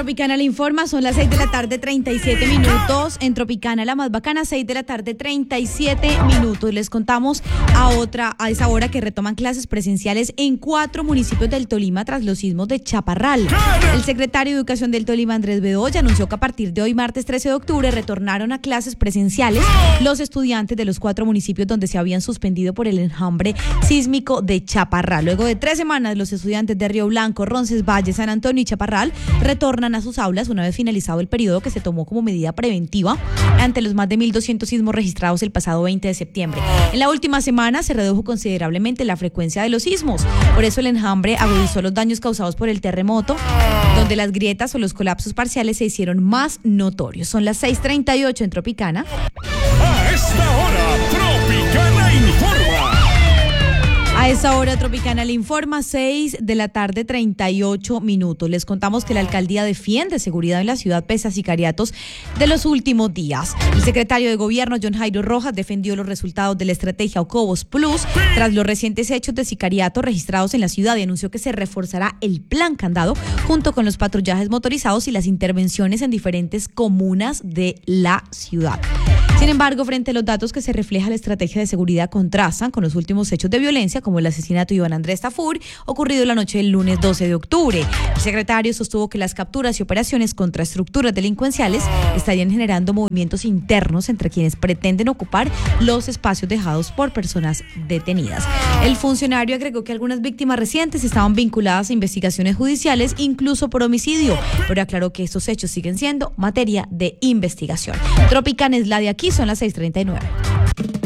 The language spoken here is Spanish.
Tropicana le informa, son las 6 de la tarde, 37 minutos. En Tropicana, la más bacana, 6 de la tarde, 37 minutos. Les contamos a esa hora que retoman clases presenciales en 4 municipios del Tolima tras los sismos de Chaparral. El secretario de Educación del Tolima, Andrés Bedoya, anunció que a partir de hoy, martes 13 de octubre, retornaron a clases presenciales los estudiantes de los 4 municipios donde se habían suspendido por el enjambre sísmico de Chaparral. Luego de 3 semanas, los estudiantes de Río Blanco, Roncesvalles, San Antonio y Chaparral retornan a sus aulas una vez finalizado el periodo que se tomó como medida preventiva ante los más de 1.200 sismos registrados el pasado 20 de septiembre. En la última semana se redujo considerablemente la frecuencia de los sismos. Por eso el enjambre agudizó los daños causados por el terremoto, donde las grietas o los colapsos parciales se hicieron más notorios. Son las 6:38 en Tropicana. A esta hora, Tropicana informa. A esa hora, Tropicana le informa, 6 de la tarde, 38 minutos. Les contamos que la alcaldía defiende seguridad en la ciudad pese a sicariatos de los últimos días. El secretario de Gobierno, John Jairo Rojas, defendió los resultados de la estrategia Ocobos Plus tras los recientes hechos de sicariato registrados en la ciudad y anunció que se reforzará el plan Candado junto con los patrullajes motorizados y las intervenciones en diferentes comunas de la ciudad. Sin embargo, frente a los datos que se refleja la estrategia de seguridad contrastan con los últimos hechos de violencia, como el asesinato de Iván Andrés Tafur, ocurrido la noche del lunes 12 de octubre. El secretario sostuvo que las capturas y operaciones contra estructuras delincuenciales estarían generando movimientos internos entre quienes pretenden ocupar los espacios dejados por personas detenidas. El funcionario agregó que algunas víctimas recientes estaban vinculadas a investigaciones judiciales, incluso por homicidio, pero aclaró que estos hechos siguen siendo materia de investigación. Tropicana es la de aquí. Son las 6:39.